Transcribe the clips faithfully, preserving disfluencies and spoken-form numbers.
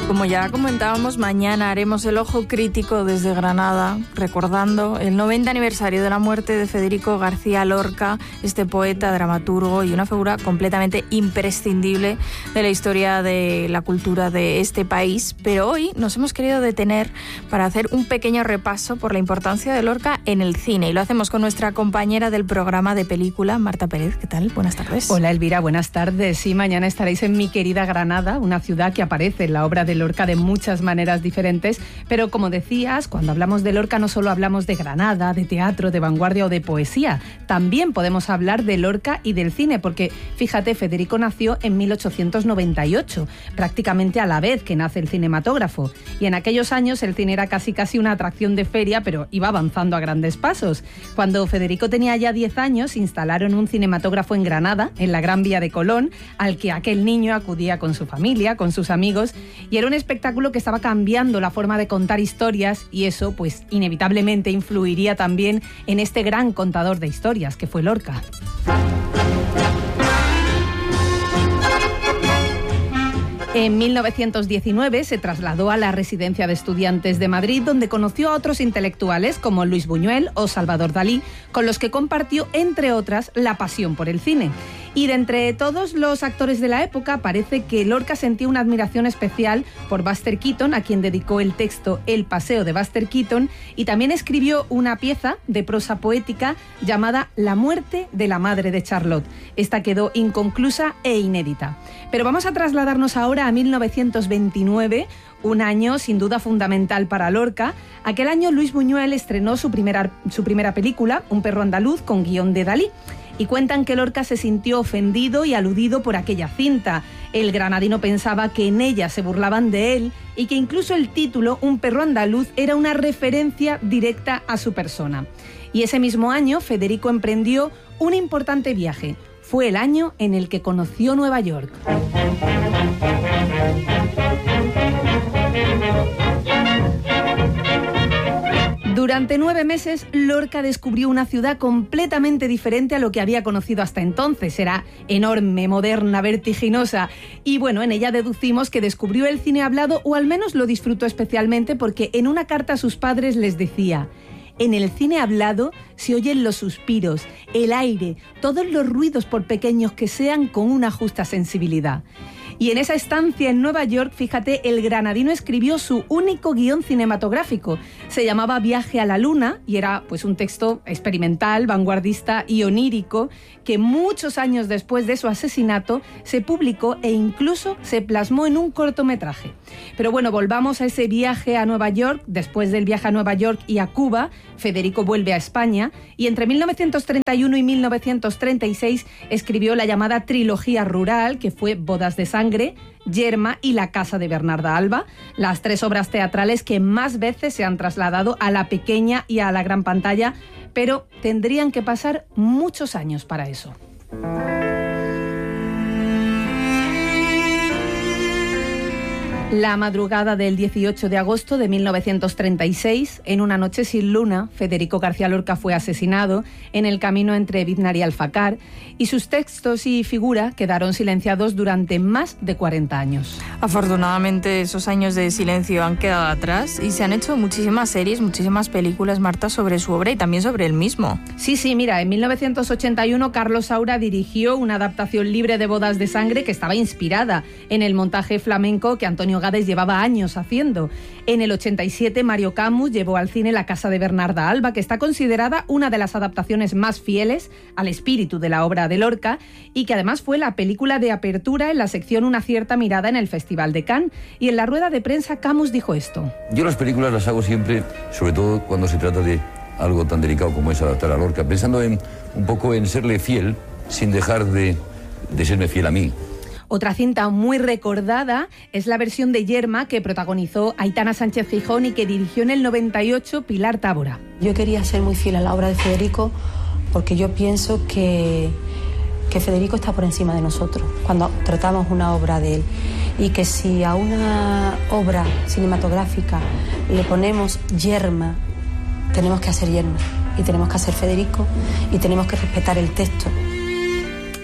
Como ya comentábamos, mañana haremos el ojo crítico desde Granada, recordando el noventa aniversario de la muerte de Federico García Lorca, este poeta, dramaturgo y una figura completamente imprescindible de la historia de la cultura de este país. Pero hoy nos hemos querido detener para hacer un pequeño repaso por la importancia de Lorca en el cine. Y lo hacemos con nuestra compañera del programa de película, Marta Pérez. ¿Qué tal? Buenas tardes. Hola, Elvira. Buenas tardes. Sí, mañana estaréis en mi querida Granada, una ciudad que aparece en la obra de Lorca de muchas maneras diferentes, pero como decías, cuando hablamos de Lorca no solo hablamos de Granada, de teatro, de vanguardia o de poesía, también podemos hablar de Lorca y del cine, porque fíjate, Federico nació en mil ochocientos noventa y ocho, prácticamente a la vez que nace el cinematógrafo, y en aquellos años el cine era casi casi una atracción de feria, pero iba avanzando a grandes pasos. Cuando Federico tenía ya diez años, instalaron un cinematógrafo en Granada, en la Gran Vía de Colón, al que aquel niño acudía con su familia, con sus amigos, y era un espectáculo que estaba cambiando la forma de contar historias, y eso pues inevitablemente influiría también en este gran contador de historias que fue Lorca. En mil novecientos diecinueve se trasladó a la Residencia de Estudiantes de Madrid, donde conoció a otros intelectuales como Luis Buñuel o Salvador Dalí, con los que compartió, entre otras, la pasión por el cine. Y de entre todos los actores de la época, parece que Lorca sentía una admiración especial por Buster Keaton, a quien dedicó el texto El paseo de Buster Keaton, y también escribió una pieza de prosa poética llamada La muerte de la madre de Charlotte. Esta quedó inconclusa e inédita. Pero vamos a trasladarnos ahora a mil novecientos veintinueve, un año sin duda fundamental para Lorca. Aquel año Luis Buñuel estrenó su primera, su primera película, Un perro andaluz, con guión de Dalí. Y cuentan que Lorca se sintió ofendido y aludido por aquella cinta. El granadino pensaba que en ella se burlaban de él y que incluso el título, Un perro andaluz, era una referencia directa a su persona. Y ese mismo año Federico emprendió un importante viaje. Fue el año en el que conoció Nueva York. Durante nueve meses, Lorca descubrió una ciudad completamente diferente a lo que había conocido hasta entonces. Era enorme, moderna, vertiginosa. Y bueno, en ella deducimos que descubrió el cine hablado, o al menos lo disfrutó especialmente, porque en una carta a sus padres les decía: en el cine hablado se oyen los suspiros, el aire, todos los ruidos, por pequeños que sean, con una justa sensibilidad. Y en esa estancia en Nueva York, fíjate, el granadino escribió su único guión cinematográfico. Se llamaba Viaje a la Luna y era pues un texto experimental, vanguardista y onírico que muchos años después de su asesinato se publicó e incluso se plasmó en un cortometraje. Pero bueno, volvamos a ese viaje a Nueva York. Después del viaje a Nueva York y a Cuba, Federico vuelve a España y entre mil novecientos treinta y uno y mil novecientos treinta y seis escribió la llamada trilogía rural, que fue Bodas de Sangre, Yerma y La casa de Bernarda Alba, las tres obras teatrales que más veces se han trasladado a la pequeña y a la gran pantalla, pero tendrían que pasar muchos años para eso. La madrugada del dieciocho de agosto de mil novecientos treinta y seis, en una noche sin luna, Federico García Lorca fue asesinado en el camino entre Biznar y Alfacar, y sus textos y figura quedaron silenciados durante más de cuarenta años. Afortunadamente esos años de silencio han quedado atrás y se han hecho muchísimas series, muchísimas películas, Marta, sobre su obra y también sobre él mismo. Sí, sí, mira, en mil novecientos ochenta y uno Carlos Saura dirigió una adaptación libre de Bodas de Sangre que estaba inspirada en el montaje flamenco que Antonio Gades llevaba años haciendo. En el ochenta y siete Mario Camus llevó al cine La casa de Bernarda Alba, que está considerada una de las adaptaciones más fieles al espíritu de la obra de Lorca y que además fue la película de apertura en la sección Una cierta mirada en el Festival de Cannes. Y en la rueda de prensa Camus dijo esto: yo las películas las hago siempre, sobre todo cuando se trata de algo tan delicado como es adaptar a Lorca, pensando en un poco en serle fiel sin dejar de, de serme fiel a mí. Otra cinta muy recordada es la versión de Yerma que protagonizó Aitana Sánchez Gijón y que dirigió en el noventa y ocho Pilar Tábora. Yo quería ser muy fiel a la obra de Federico porque yo pienso que, que Federico está por encima de nosotros cuando tratamos una obra de él, y que si a una obra cinematográfica le ponemos Yerma, tenemos que hacer Yerma y tenemos que hacer Federico y tenemos que respetar el texto.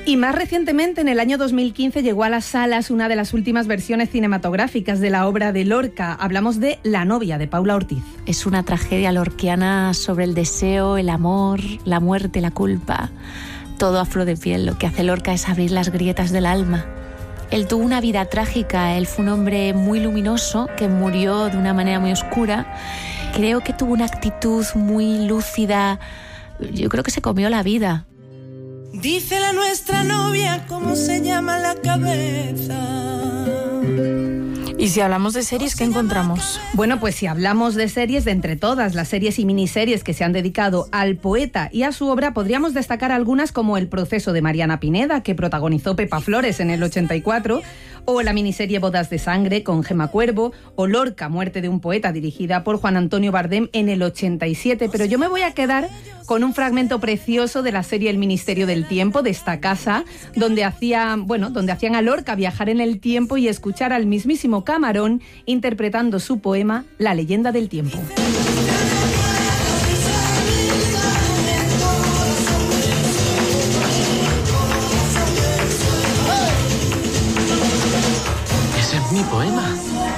Y más recientemente, en el año dos mil quince, llegó a las salas una de las últimas versiones cinematográficas de la obra de Lorca. Hablamos de La novia, de Paula Ortiz. Es una tragedia lorquiana sobre el deseo, el amor, la muerte, la culpa. Todo a flor de piel. Lo que hace Lorca es abrir las grietas del alma. Él tuvo una vida trágica. Él fue un hombre muy luminoso que murió de una manera muy oscura. Creo que tuvo una actitud muy lúcida. Yo creo que se comió la vida. Dice la nuestra novia cómo se llama la cabeza. Y si hablamos de series, ¿qué encontramos? Bueno, pues si hablamos de series, de entre todas las series y miniseries que se han dedicado al poeta y a su obra, podríamos destacar algunas como El proceso de Mariana Pineda, que protagonizó Pepa Flores en el ochenta y cuatro, o la miniserie Bodas de sangre con Gemma Cuervo, o Lorca, muerte de un poeta, dirigida por Juan Antonio Bardem en el ochenta y siete. Pero yo me voy a quedar con un fragmento precioso de la serie El Ministerio del Tiempo, de esta casa, donde hacía, bueno, donde hacían a Lorca viajar en el tiempo y escuchar al mismísimo Camarón interpretando su poema La leyenda del tiempo. Ese es mi poema.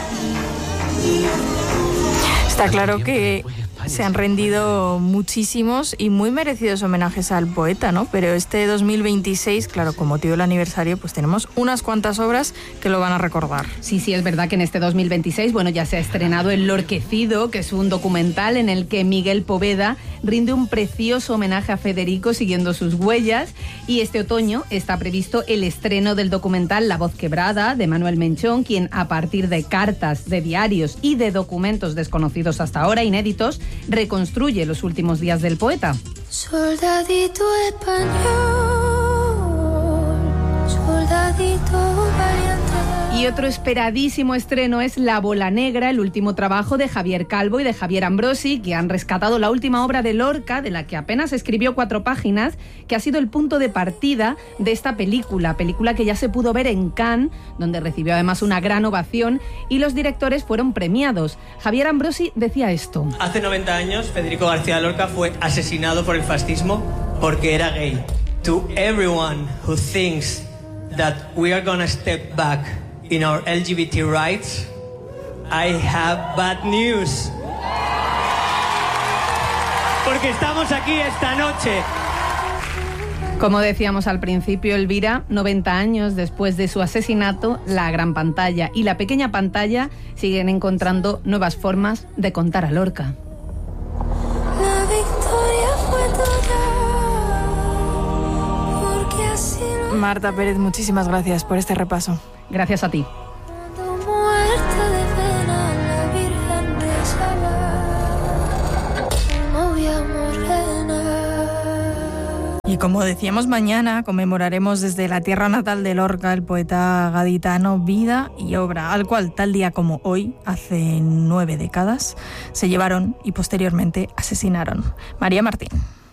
Está claro que se han rendido muchísimos y muy merecidos homenajes al poeta, ¿no? Pero este dos mil veintiséis, claro, con motivo del aniversario, pues tenemos unas cuantas obras que lo van a recordar. Sí, sí, es verdad que en este dos mil veintiséis, bueno, ya se ha estrenado El Lorquecido, que es un documental en el que Miguel Poveda rinde un precioso homenaje a Federico siguiendo sus huellas, y este otoño está previsto el estreno del documental La voz quebrada, de Manuel Menchón, quien a partir de cartas, de diarios y de documentos desconocidos hasta ahora, inéditos, reconstruye los últimos días del poeta. Soldadito español, soldadito valiente. Y otro esperadísimo estreno es La bola negra, el último trabajo de Javier Calvo y de Javier Ambrosi, que han rescatado la última obra de Lorca, de la que apenas escribió cuatro páginas, que ha sido el punto de partida de esta película, película que ya se pudo ver en Cannes, donde recibió además una gran ovación, y los directores fueron premiados. Javier Ambrosi decía esto. Hace noventa años, Federico García Lorca fue asesinado por el fascismo porque era gay. To everyone who thinks that we are gonna step back in our L G B T rights, I have bad news. Porque estamos aquí esta noche. Como decíamos al principio, Elvira, noventa años después de su asesinato, la gran pantalla y la pequeña pantalla siguen encontrando nuevas formas de contar a Lorca. La victoria fue tuya, porque así lo... Marta Pérez, muchísimas gracias por este repaso. Gracias a ti. Muerte de pena, la Virgen de Saba, novia morena. Y como decíamos, mañana conmemoraremos desde la tierra natal de Lorca, el poeta gaditano, vida y obra, al cual tal día como hoy, hace nueve décadas, se llevaron y posteriormente asesinaron. María Martín.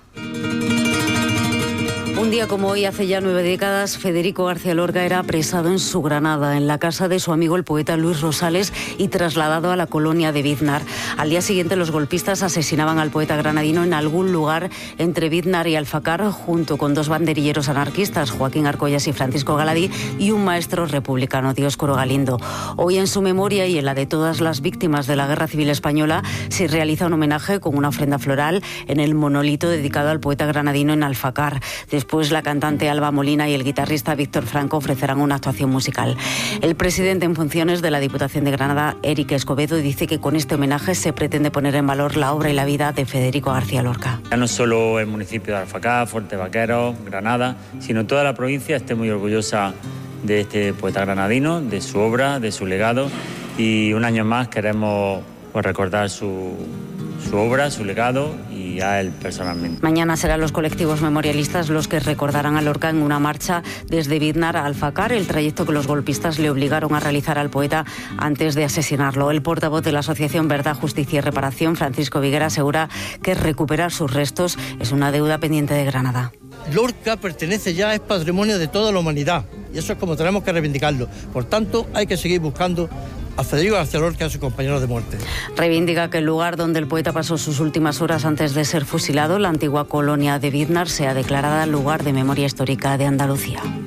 Un día como hoy, hace ya nueve décadas, Federico García Lorca era apresado en su Granada, en la casa de su amigo el poeta Luis Rosales, y trasladado a la colonia de Biznar. Al día siguiente, los golpistas asesinaban al poeta granadino en algún lugar entre Biznar y Alfacar, junto con dos banderilleros anarquistas, Joaquín Arcollas y Francisco Galadí, y un maestro republicano, Dioscoro Galindo. Hoy, en su memoria y en la de todas las víctimas de la Guerra Civil Española, se realiza un homenaje con una ofrenda floral en el monolito dedicado al poeta granadino en Alfacar. Después, la cantante Alba Molina y el guitarrista Víctor Franco ofrecerán una actuación musical. El presidente en funciones de la Diputación de Granada, Eric Escobedo, dice que con este homenaje se pretende poner en valor la obra y la vida de Federico García Lorca. Ya no solo el municipio de Alfacar, Fuerte Vaqueros, Granada, sino toda la provincia esté muy orgullosa de este poeta granadino, de su obra, de su legado, y un año más queremos pues, recordar su, su obra, su legado y a él personalmente. Mañana serán los colectivos memorialistas los que recordarán a Lorca en una marcha desde Biznar a Alfacar, el trayecto que los golpistas le obligaron a realizar al poeta antes de asesinarlo. El portavoz de la Asociación Verdad, Justicia y Reparación, Francisco Viguera, asegura que recuperar sus restos es una deuda pendiente de Granada. Lorca pertenece ya, es patrimonio de toda la humanidad, y eso es como tenemos que reivindicarlo. Por tanto, hay que seguir buscando a Federico García Lorca y a sus compañeros de muerte. Reivindica que el lugar donde el poeta pasó sus últimas horas antes de ser fusilado, la antigua colonia de Biznar, sea declarada lugar de memoria histórica de Andalucía.